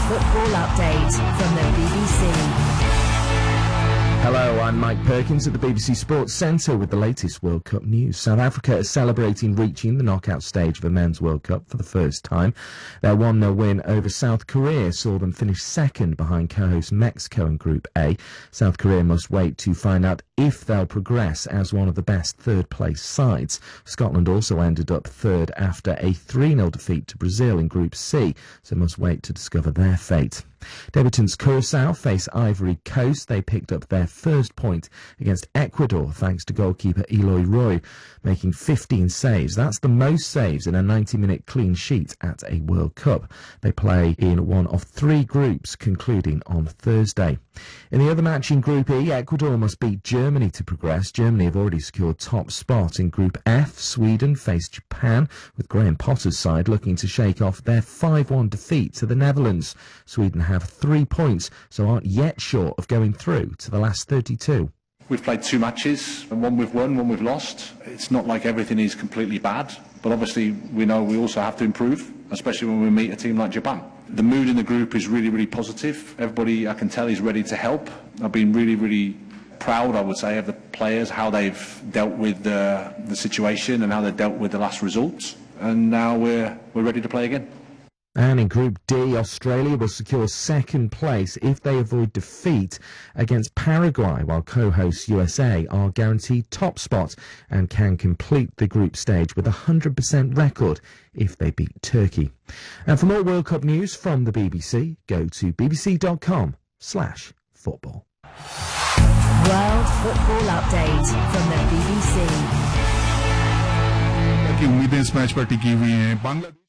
football update from the BBC. Hello, I'm Mike Perkins at the BBC Sports Centre with the latest World Cup news. South Africa is celebrating reaching the knockout stage of a Men's World Cup for the first time. Their 1-0 win over South Korea saw them finish second behind co-host Mexico in Group A. South Korea must wait to find out if they'll progress as one of the best third-place sides. Scotland also ended up third after a 3-0 defeat to Brazil in Group C, so must wait to discover their fate. Debutants Curaçao face Ivory Coast. They picked up their first point against Ecuador thanks to goalkeeper Eloy Roy making 15 saves. That's the most saves in a 90-minute clean sheet at a World Cup. They play in one of 3 groups concluding on Thursday. In the other match in Group E, Ecuador must beat Germany to progress. Germany have already secured top spot in Group F. Sweden face Japan, with Graham Potter's side looking to shake off their 5-1 defeat to the Netherlands. Sweden have 3 points, so aren't yet sure of going through to the last 32. We've played 2 matches, and one we've won, one we've lost. It's not like everything is completely bad, but obviously we know we also have to improve, especially when we meet a team like Japan. The mood in the group is really, really positive. Everybody, I can tell, is ready to help. I've been really, really proud, I would say, of the players, how they've dealt with the situation and how they've dealt with the last results. And now we're ready to play again. And in Group D, Australia will secure second place if they avoid defeat against Paraguay, while co-hosts USA are guaranteed top spot and can complete the group stage with a 100% record if they beat Turkey. And for more World Cup news from the BBC, go to bbc.com/football. World Football Update from the BBC. कि उम्मीदें इस match पर टिकी हुई हैं। बांग्लादेश